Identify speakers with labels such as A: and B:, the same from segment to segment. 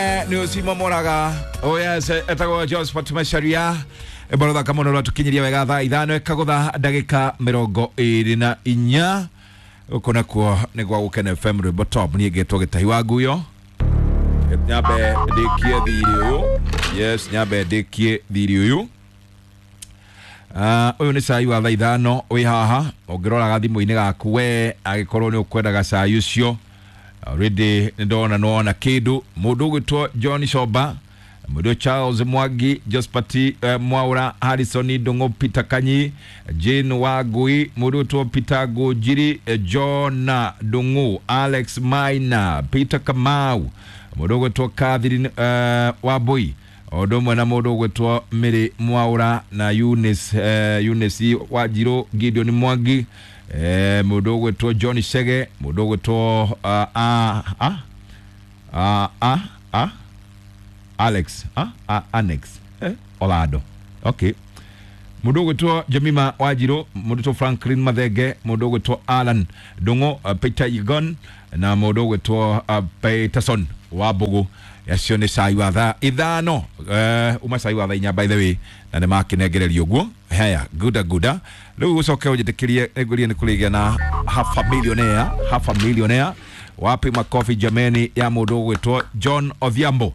A: Ni usimo moraga. Oh yes, etago Jos Fatuma Sharia. Ebolotha kamono lwa tukinyiria wega thaa ithano ekagutha ndagika 24 ukona kuo ni gwa gukene FM Rwimbo Top ni getwo gitahi wa nguyo. Nyabe dikie thiri uyu. Yes, nyabe dikie thiri uyu. Uyu ni sai wa thaa ithano wi haha ongiroraga thimu-ini gaku we agikorwo ni ukwendaga sai ucio. Already ndona nona kidu mundu gwitwo John Shoba, mundu Charles Mwagi, Jospati Mwaura, Harrison Ndungu, Peter Kanyi, Jane Wagui, mundu to Peter Gojiri, John Ndungu, Alex Maina, Peter Kamau, mundu gwitwo Catherine Wabui, odomwe na mundu gwitwo Miri Mwaura na Eunice Wajiro, Gideon Mwagi, mundu gwitwo John Shege, mundu gwitwo Alex Annex Olado. Okay. Mundu gwitwo Jemima Wajiro, mundu to Franklin Mathege, mundu gwitwo Alan Dungo, Peter Igon na mundu gwitwo Peterson Wabugu. Yacio ni sai wa thaa ithano uma sai wa thaa inya by the way na ne makinegererio guo haya guda riu ucoke ujitikirie egurie ni kuligia na half a millionaire wapi makofi jameni ya mundu gwitwo John Odhiambo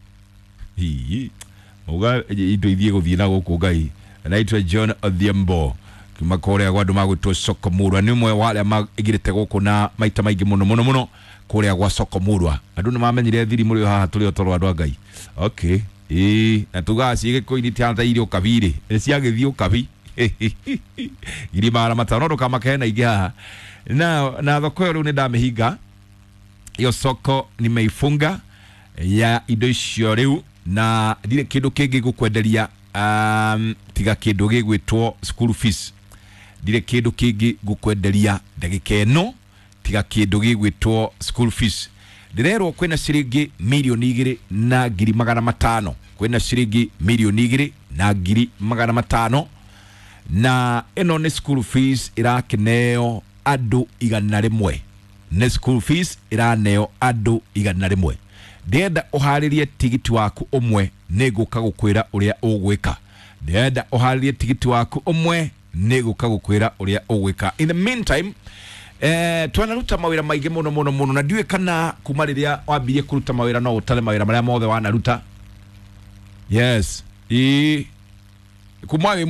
A: muga indo ithie guthie na guku ngai naitwa John Odhiambo kimakore gwa ndu magwitwo Sokomurwa ni mwe wale magirite guku na maita maingi muno kuria gwa Sokomurwa andu ni mamenyire thiri muri haha turi otorwa andu ngai. Okay, na tugacige koiniti anta irio kabiri ciagithio kabi iri mara matano kama kena igi haha na thoko yo ni ndamihinga iyo soko nimeifunga ya indo icio riu na ndire kindu kingi gukwenderia tiga kindu gigwitwo school fees ndire kindu kingi gukwenderia ndagika eno tiga kindu gigwitwo school fees ndirerwo kwina ciringi milioni 2 na ngiri 500 kwina ciringi milioni 2 na ngiri 500 na eno ni school fees irakineo andu 100 ne school fees iraneo andu 100 ndenda uharirie tigiti waku umwe niguka gukwira uria ugwika ndenda uharirie tigiti waku umwe niguka gukwira uria ugwika. In the meantime twanaruta mawira maige muno na ndiwe kana kuma riria wambirie kuruta mawira no utale mawira maria mothe wanaruta. Yes, kuma we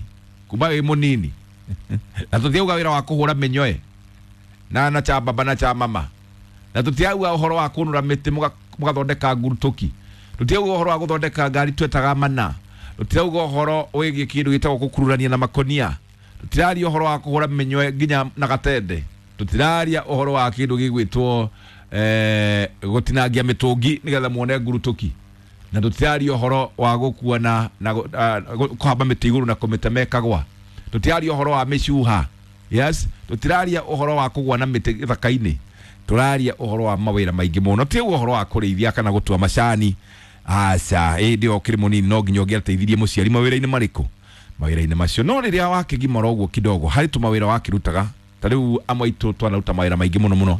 A: munini na tutiauga wira wa kuhura menyoe na cha baba na cha mama na tutiauga uhoro wa kunura miti mugathondeka ngurutuki tutiauga uhoro wa guthondeka ngari twetaga mana tutiauga uhoro wigi kindu gitagwo gukururania na makonia tutiraria uhoro wa kuhura menyoe nginya na gatende tutiraria uhoro wa kindu gigwitwo gutinangia mitungi nigetha muone ngurutuki na tutiraria uhoro wa gukua na kuhamba miti iguru na kumitemekagwa tutiraria uhoro wa mishuha. Yes, tutiraria uhoro wa kugwa na miti thakaini turaria uhoro wa mawira maingi muno ti uhoro wa kurithia kana gutua macani aca ndio kiri munini no nginya ngirteithirie muciari mawira-ini mariku mawira-ini macio no riria wakigimora uguo kidogo hari tu mawira wakirutaga tariu amaitu twanaruta mawira maingi muno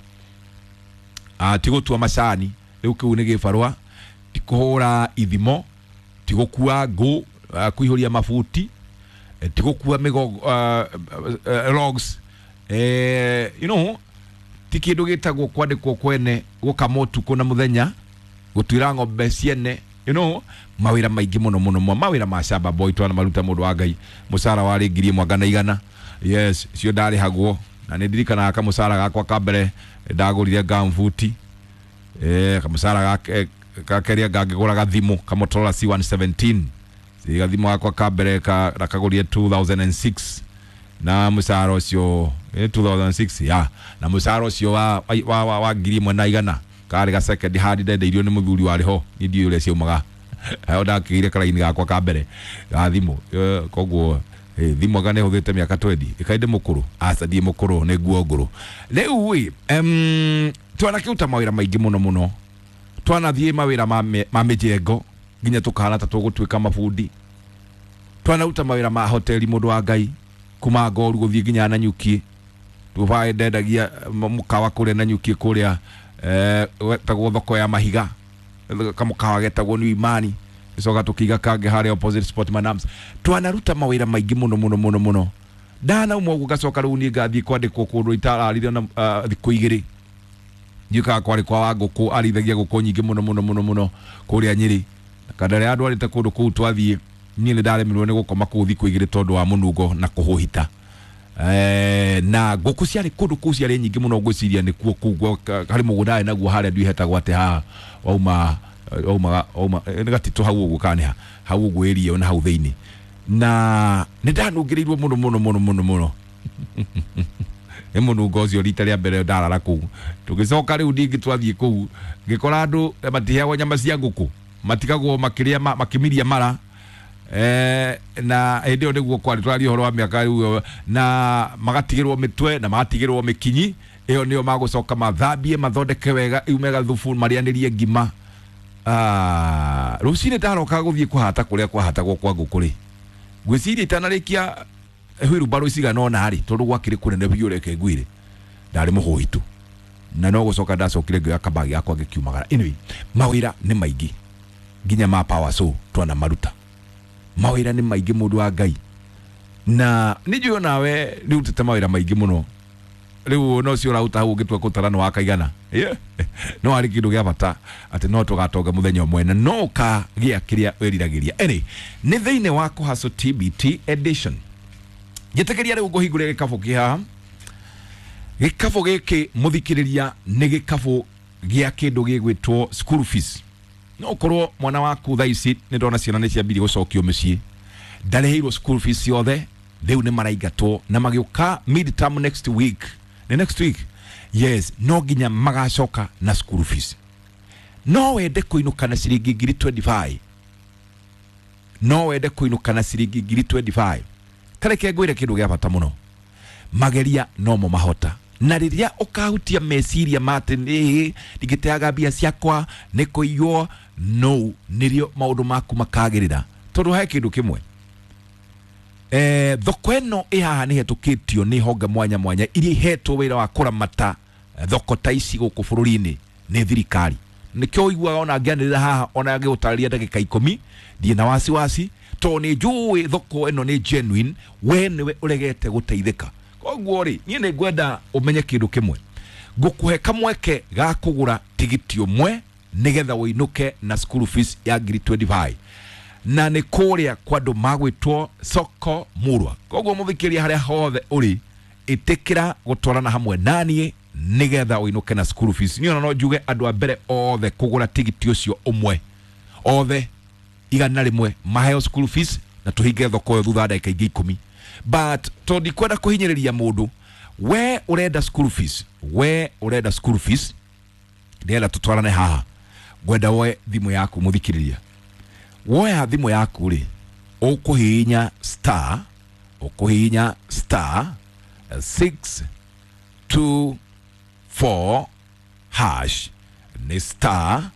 A: ti gutua macani riu kiu ni gibarwa ti kuhura ithimo ti gukua ngo kuihuria mafuti ti gukua migo logs you know ti kindu gitagwo kwandikwo kwene gukamotu kuna muthenya gutwira ng'ombe ciene you know mawira maingi muno mawira ma shamba boy twana maruta mundu wa ngai musara wari 1,100. Yes, cio ndari hagwo na ni ndirikana ka musara gakwa kambere ndagurire gamfuti kamusara gakeria ngagigura gathimu kamotorola C117 gathimu gakwa kambere rakagurire 2006 na musara ucio 2006 ya na musara ucio wa 1,100 kari ga second hand ndeirio ni muthuri wari ho ni ndio ule ciumaga ayo ndakigire karaini gakwa kambere gathimu koguo thimu gane huthite miaka 20 ikainde mukuru acadie mukuru ne guo nguru riu wi twana kiuta mawira maingi muno twana thie mawira ma mijengo nginya tukana ta tugutwika mafundi twana uta mawira ma hoteli mundu wa ngai kuma Goru guthie nginya na nyuki tuvae ndendagia mukawa kuria na nyuki kuria tagwo thoko ya mahiga kama kawageta ni Imani icoka tukiga kange hare opposite Sportman Arms twanaruta mawira maingi muno dana umwe gugacoka riu ni ngathie kwandikwo kundu itararire na thiku igiri njika kwari kwa Wanguku arithagia guku nyingi muno kuria Nyeri kadare andu arite kundu kuu twathie ni ndaremirwo ni gukoma kuu thiku igiri tondu wa munungo na kuhuhita na nguku ciari kundu kuu ciari nyingi muno ngwiciria ni kuo kugwa hari mugunda naguo hare ndu ihetagwo ate ha wauma negatitu hau uguo kane hau uguo area ona hau theini na nindanungirirwo muno munungo ucio rita ria mbere ndarara kuu tugicoka riu ndingi twathie kuu ngikora andu matiheagwo nyama cia nguku matigagwo makiria makimiria mara na ndio niguo kwari twari horo wa miaka riu na magatigirwo mitwe na magatigirwo mikinyi iyo nio magucoka mathambie mathondeke wega iumega thufu marianirie ngima rucine ndaroka guthie kuhata kuria kwahatagwo kwa ngukuri gwiciria itanarikia hwiru baro cigana ona hari tondu gwakiri kunene biu reke ngwire ndari muhuitu na no gucoka ndacokire ngioya kabagi yakwa ngikiumagara anyway mawira ni maingi nginya ma power so twana maruta mawira ni maingi mundu wa Ngai na nijuo nawe riu tete mawira maingi muno riu no cio rauta hau ngitwa kutarano wa kaigana no ari kindu gia bata ati no tugatonga muthenya umwe na no ka gia kiria weriragiria eni ni theine wa Kuhaso TBT edition gitekeria riu nguhingure gikabu kia gikabu giki muthikiriria ni gikabu gia kindu gigwitwo school fees no korwo mwana waku thaici ni ndona ciana ni ciambiri gucokio mucii ndarehirwo school fees yothe riu ni maraigatwo na magiuka mid term next week yes no ginya magacoka na school fees no wende kuinuka na ciringi 25 no wende kuinuka na ciringi 25 tareke ngwire kindu gia bata muno mageria no mo mahota na riria ukahutia meciria mate ni digiteaga bia ciakwa ni kuiywo no nirio maundu maku makagirira tondu he kindu kimwe thoko eno ihaha ni hetukitio ni honge mwanya iria hetwo wira wa kuramata thoko ta ici guku bururi-ini ni thirikari nikyo igua ona ngianirira haha ona ngigutariria ndagika 10 ndie na wasi to ni njui thoko eno ni genuine we niwe uregete guteithika koguo ri nie ni ngwenda umenye kindu kimwe ngukuhe kamweke ga kugura tigiti umwe nigetha winuke na school fees ya 25 na ni kuria kwa andu magwitwo Soko Murwa koguo muthikiria haria hothe uri itikira gutwarana hamwe nanie nigetha winuke na school fees ni ona no njuge andu a mbere othe kugura tigiti ucio umwe othe igana rimwe maheo school fees na tuhinge thoko yo thutha ndagika ingi 10 but to ndikwenda kuhinyiriria mundu we urenda school fees ndela tutwarane haha gwenda we thimu yaku muthikiriria woya thimu yaku ri ukuhinya star 624 hash ni star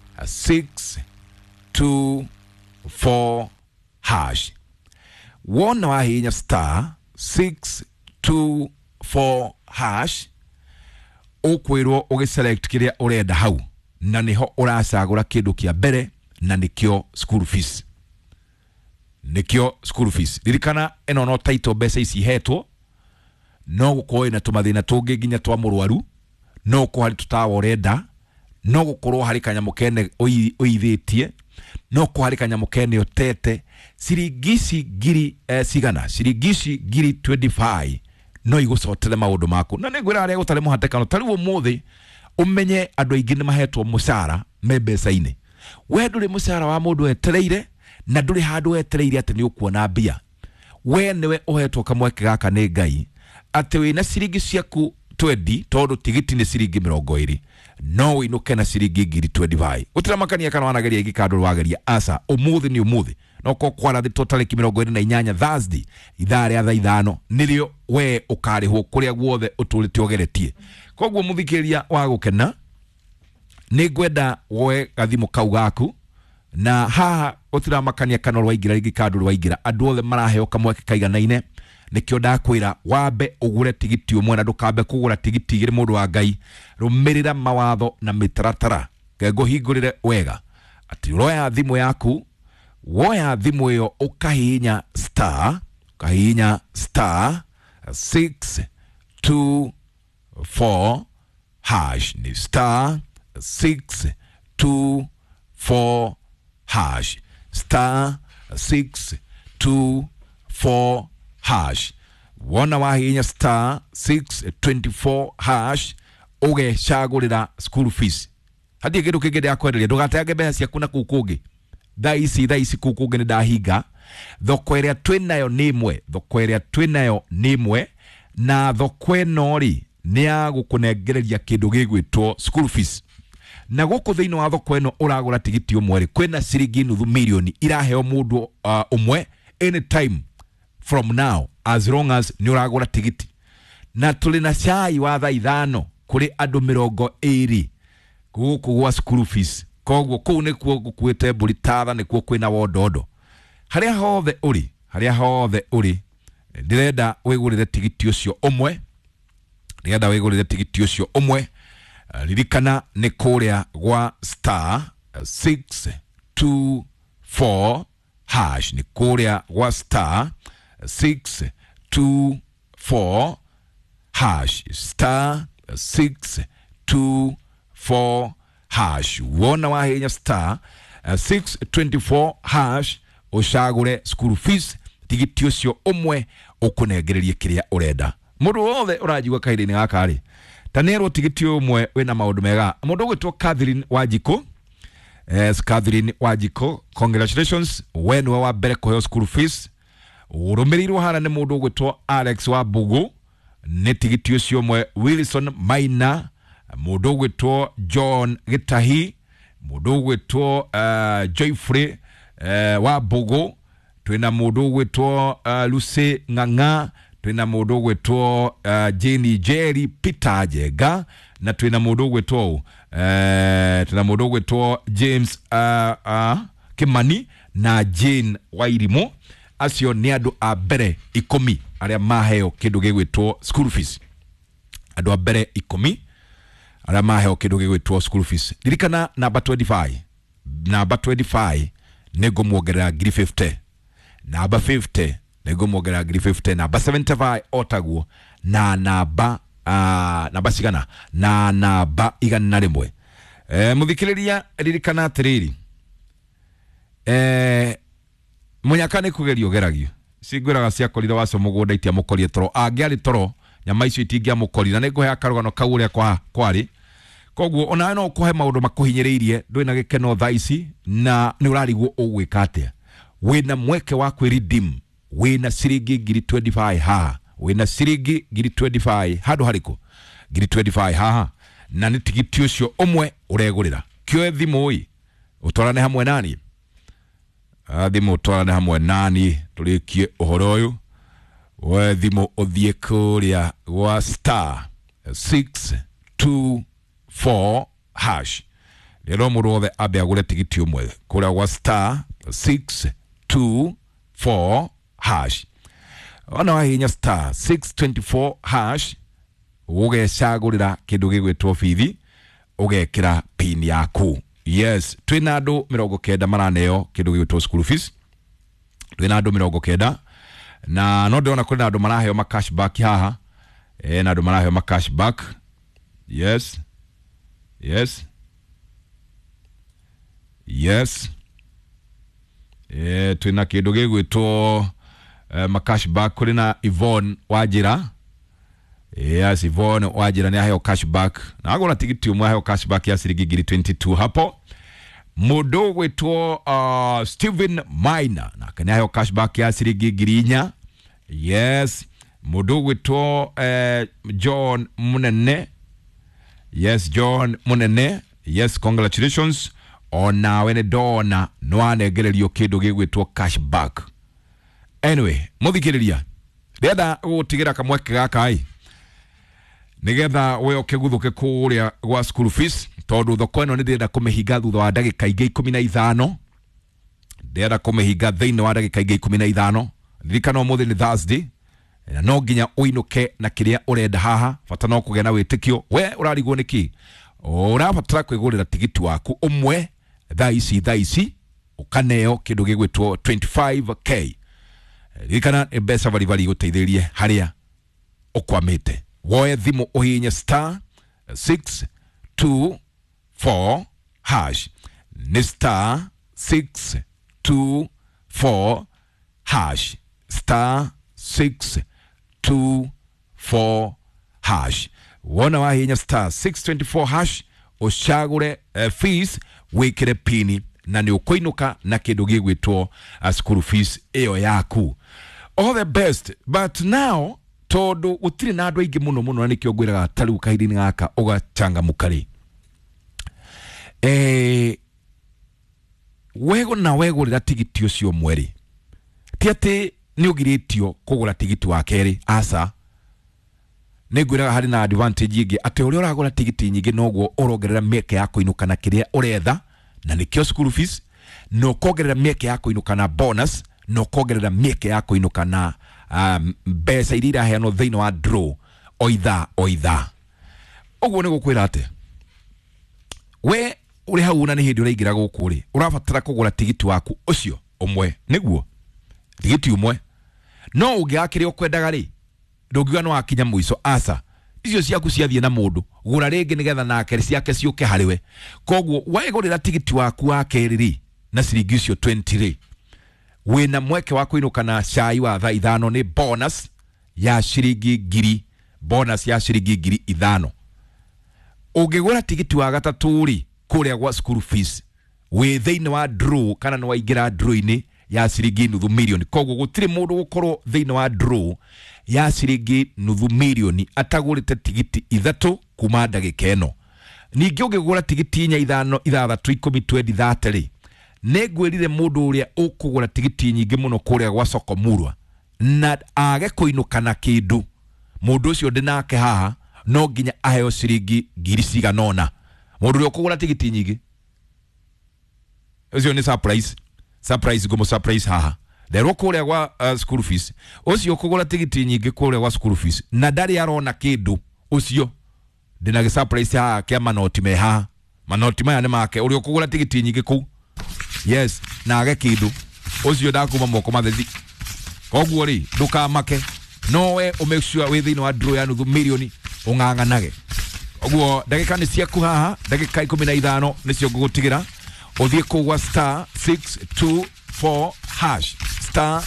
A: 624 hash wona wahinya star 624 hash ukwirwo ugiselect kiria urenda hau na niho uracagura kindu kia mbere na nikyo school fees dirikana eno no title besa ici hetwo no gukorwo na tumathina tungi nginya twa murwaru no ko hari tutawa urenda no gukorwo hari kanyamukene uithitie no ko hari kanyamukene otete ciringici ngiri cigana ciringici ngiri 25 no igusotele maundu maku na nigwira aria gutare muhatekano tari umuthi umenye andu aingi ni mahetwo mucara me mbeca-ini we nduri mucara wa mundu etereire na nduri handu etereire ati ni ukuona mbia we niwe uhetwo kamweke gaka ni Ngai ati wina ciringi ciaku 20 tondu tigiti ni ciringi 20 no inuke na ciringi ngiri 25 utira makania kana wanageria igikandu wageria asa umuthi ni umuthi no ko kwara thi totaliki 28 Thursday ithaa ria 5 nirio we ukarihwo kuria guothe utulite ogeretie koguo muthikiria wa gukena ni gwenda woe gathimu kau gaku na haha utira makania kana rwaigira igikandu rwaigira andu othe maraheo kamweke kaiganaine nikyo ndakwira wambe ugure tigiti umwe na ndukambe kugura tigiti igiri mundu wa Ngai rumirira mawatho na mitaratara ngego hingurire wega ati uroya thimu yaku woya thimu iyo ukahinya star 624 hash ni star 624 hash star 624 hash wona wahinya star 624 hash ugecagurira school fees hadi kindu kingine akwenderia ndugatege mbeca ciaku na kukungi thaisi kukungi ni ndahinga thoko iria twinayo nimwe na thoko ino ri ni ya gukunengereria kindu gigwitwo school fees na guku thiini wa thoko ino uragura tigiti umwe ri kwina ciringi nuthu milioni iraheo mundu umwe anytime from now as long as ni uragura tigiti na tuli na cai wa thaa 5 kuri andu 20 guku gwa school fees koguo kuu nikuo gukuite mburi tatha nikuo kwina wondondo haria hothe uri ndirenda wigurire tigiti ucio umwe ririkana ni kuria gwa star 624 hash ni kuria gwa star 624 hash star 624 hash wona wahinya star 624 hash ushagure school fees tigiti ucio umwe ukunengererie kiria urenda mundu wothe urajigwa kairi ni gakari tanero tigiti umwe wina maundu mega mundu gwitwo Catherine Wajiko Catherine Wajiko congratulations when wa mbere kuheo school fees urumirirwo hana ni mundu gwitwo Alex wa Bugu ni tigiti ucio umwe Wilson Maina mundu gwitwo John Gitahi mundu gwitwo Joyfrey wa Bugu twina mundu gwitwo Lucy Nganga twina mundu gwitwo Jenny Jerry Peter Jega na twina mundu gwitwo James Kimani na Jane Wairimo acio ni andu a mbere 10 aria maheo kindu gigwitwo school fees andu a mbere 10 aria maheo kindu gigwitwo school fees dirikana number 25 nego muongerera 50 number 50 nego muongerera 50 number 75 otaguo na number sigana na number igana rimwe muthikiriria ririkana atiriri munyakane kugerio geragio singwiraga cia korira waso mugunda itia mukorie toro angiari toro nyama icio itingia mukorira nego ya karugano kauria kwari koguo ona no kuhe maundu makuhinyiriirie ndwina gikeno thaici na ni urarigwo ugwika atia wina mweke wa kwi redeem wina ciringi 25 ha wina ciringi 25 hadu hariko 25 haha na ni tigiti ucio umwe uregurira kio thimu ui utwarane hamwe nani thimu utwarane hamwe nani tulikie uhoro uyu we thimu uthie kuria wa star 624 hash lero murothe abe agure tigiti umwe kuria wa star 624 hash ona wahinya star 624 hash ugecagurira kindu gigwitwo bithi ugekira pin yaku yes twina andu 90 maraneo kindu gigwitwo school fees twina andu 90 na no ndona kwina andu maraheo ma cashback haha na andu maraheo ma cashback yes twina kindu gigwitwo ma cashback kulina Yvonne Wajira yes Yvonne Wajira ni aheo cashback na agora tigiti umwe aheo cashback ya ciringi 22 hapo mundu gwitwo Steven Maina na kana aheo cashback ya ciringi 4 yes mundu gwitwo John Munene yes congratulations ona wene dona no anegererio kindu gigwitwo cashback anyway muthikiriria renda gutigira kamweke gaka nigetha we okeguthuke kuria gwa school fees tondu thoko ino ndirenda kumihinga thutha wa ndagika ingi 15 ndirenda kumihinga thiini wa ndagika ingi 15 ndirikana umuthi ni Thursday na no nginya uinuke na kiria urenda haha bata no kugena witikio we urarigwo niki urabatara kwigurira tigiti waku umwe thaisi ukaneo kindu gigwitwo 25k rikana mbesa bari guteithĩrie haria ukwamite woe thimu uhinye star 624 hash ni star 624 hash star 624 hash wona wahinya star 624 hash ushagure fees wikire pini na ni ukoinuka na kindu gigwitwo school fees iyo yaku. All the best, but now todo utiri na andu aingi muno na nikyo ngwiraga tariu kahindi gaka ugachanga mukari wego rira tigiti ucio mweri ti ati ni ugiritio kugura tigiti wa keri asa negwiraga hari na advantage ingi ati uri uragura tigiti nyingi nogwo urongerera mieke yako inuka na kiria uretha na nikyo school fees no kongerera mieke yako inuka na bonus no kongerera mieke yako inuka na mbesa iria heano thiini wa draw oitha ogwo ni gukwira ate we uri hau na ni hindi uraingira guku ri urabatara kugura tigiti waku ucio umwe niguo tigiti umwe no ungiakire ukwendaga ri ndugiwa no akinya muico asa icio ciaku ciathie na mundu gura ringi nigetha nake ciake ciuke hariwe kogwo waigurira tigiti waku wa keriri na ciringi icio 20 ri wina mweke wa kuinuka na cai wa thaa ithano ni bonus ya ciringi ngiri bonus ya ciringi ngiri ithano ungigura tigiti wa gatatu ri kuria gwa school fees we thiini wa draw kana no waingira draw-ini ya ciringi nuthu milioni kogwo gutiri mundu gukorwo thiini wa draw ya ciringi nuthu milioni atagurite tigiti ithatu kuma ndagika ino ningi ungigura tigiti inya ithano ithathatu 10 20 30 ri negwirire mundu uria ukugura tigiti nyingi muno kuria gwa soko murwa na age kuinuka na kindu mundu ucio ndinake haha no nginya aheo ciringi ngiri ciganona mundu uria ukugura tigiti nyingi ucio ni surprise gomo surprise haha thero kuria gwa school fees ucio ukugura tigiti nyingi kuria gwa school fees na ndari arona kindu ucio ndina surprise haha kia manoti meha manoti maya ni make uria ukugura tigiti nyingi ku yes na age kindu ucio ndakuma moko mathethi kogwo ri ndukamake no we make sure we thini wa draw ya nuthu milioni unganganage ogwo ndagika ni ciaku haha ndagika 15 nicio ngugutigira uthie kugwa star 624 hash star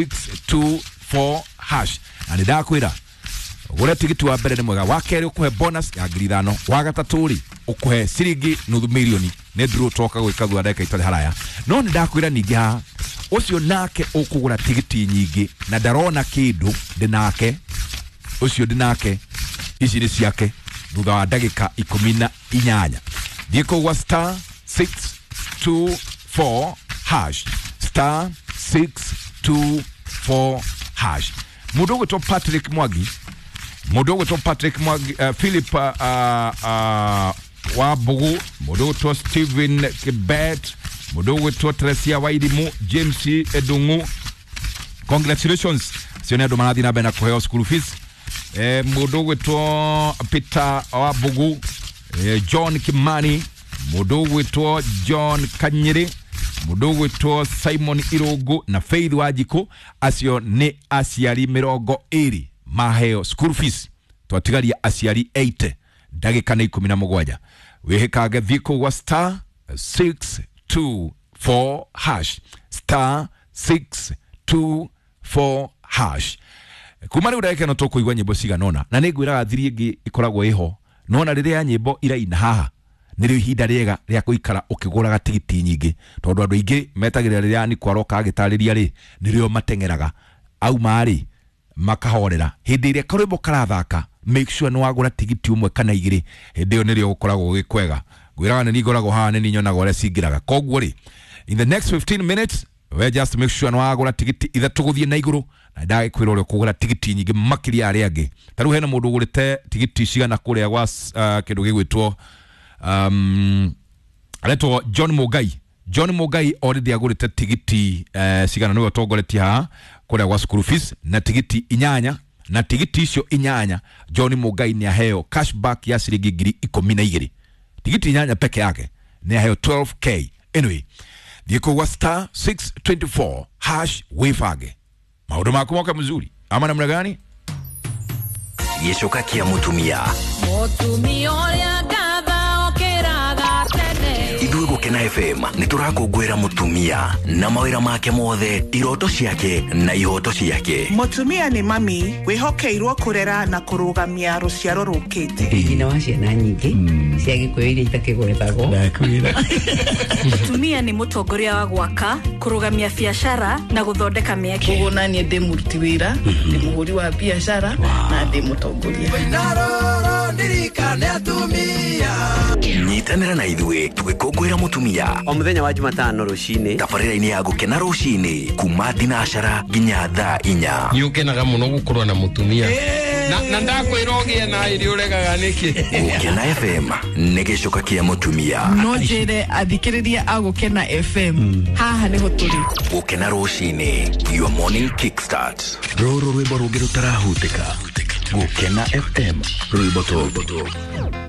A: 624 hash na ndakwira ugure tigiti wa mbere ni mwega wa keri ukuhe bonus ya ngiri ithano wa gatatu ri ukuhe ciringi nuthu milioni ne draw toka gwika thwa ndagika itari haraya no ndakwira ningi ha ucio nake ukugura tigiti nyingi na ndarona kindu ndinake ucio ndinake ici ni ciake thutha wa ndagika 18 thie kugwa star 624 hash star 624 hash mudogo to Patrick Mwagi Philip Wabugu mudogo to Steven Kibet mudogo to Tresia Waidimu James Edungu congratulations sione ndo manadi na bena kwa school fees mudogo to Peter Wabugu John Kimani mudogo to John Kanyere mudogo to Simon Irogo na Faith Wajiko asio ne asiari mirongo iri maheo school fees twatigaria asiari 8 ndagika 17 wihikage thiko wa star 624 hash star 624 hash kumari udake no toko igwa nyimbo ciganona na nigwiraga thiri ingi ikoragwo iho nona riria nyimbo iraina haha nirio ihinda riega ria kuikara ukiguraga tigiti nyingi tondu andu ingi metagirira riria ni kwaroka agitariria ri nirio matengeraga au mari makahorera hindi iria karwimbo karathaka make sure no wagura tigiti umwe kana igiri hindi nirio gukoragwo gikwega gwiraga ni ngoragwo haha ni nyonaga uria cingiraga kogwo ri in the next 15 minutes we just make sure no wagura tigiti ithatu guthie na iguru na ndagikwira uria kugura tigiti nyingi makiria aria angi taru hena mundu ugurite tigiti cigana kuria gwa kindu gigwitwo aletwo John Mugai already agurite tigiti cigana no tongoretie ha kuria gwa school fees na tigiti inyanya na tigiti icio inyanya John Mugai ni aheo cashback ya ciringi ngiri 12 tigiti inyanya peke yake ni aheo 12k anyway Diko wa star 624 hash wifage maudo makumoka mzuri ama namna gani
B: Yeshoka kia mutumia
C: ya gatha okeraga tene
B: Idue Gukena FM nituragungwira mutumia na mawira make mothe iroto ciake na ihoto ciake.
D: Mutumia ni mami wihokeirwo kurera na kurugamia ruciaro rukite.
E: Nyina wa ciana nyingi cia Gikuyu iria itakigwetagwo.
C: Mutumia ni mutongoria wa gwaka kurugamia biashara na guthondeka mieke.
D: Kuguna ni ndi muruti wira, ndi muhuri wa biashara na ndi mutongoria.
B: Nyitanira na Idue tugikungwira mutumia
F: o muthenya wa Jumatano rucini
B: tabarira-ini ya Gukena rucini kuma thinacara nginya thaa 4.
G: Niukenaga muno gukorwo na mutumia na ndakwirogia na iri uregaga niki
B: Gukena FM nigicoka kia mutumia
D: No njire athikiriria a Gukena FM haha niho turi.
B: Gukena rucini your morning kickstart roro rwimbo rugiru tarahutika Gukena FM rwimbo to